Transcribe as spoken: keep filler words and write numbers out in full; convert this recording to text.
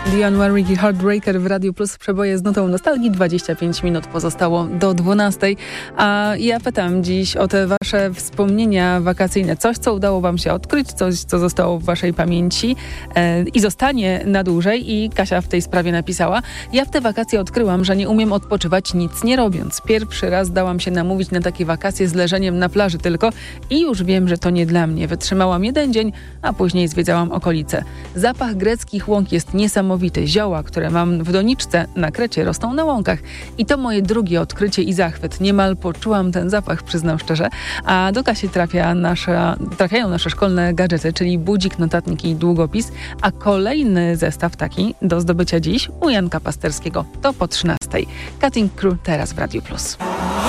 Dionne Warwick i Heartbreaker w Radiu Plus, przeboje z nutą nostalgii. dwadzieścia pięć minut pozostało do dwunastej. A ja pytam dziś o te wasze wspomnienia wakacyjne. Coś, co udało wam się odkryć, coś, co zostało w waszej pamięci e, i zostanie na dłużej. I Kasia w tej sprawie napisała: ja w te wakacje odkryłam, że nie umiem odpoczywać nic nie robiąc. Pierwszy raz dałam się namówić na takie wakacje z leżeniem na plaży tylko i już wiem, że to nie dla mnie. Wytrzymałam jeden dzień, a później zwiedzałam okolice. Zapach greckich łąk jest niesamowity. Zioła, które mam w doniczce na Krecie, rosną na łąkach. I to moje drugie odkrycie i zachwyt. Niemal poczułam ten zapach, przyznam szczerze. A do Kasi trafia nasza, trafiają nasze szkolne gadżety, czyli budzik, notatnik i długopis. A kolejny zestaw taki do zdobycia dziś u Janka Pasterskiego. To po trzynastej. Cutting Crew teraz w Radiu Plus.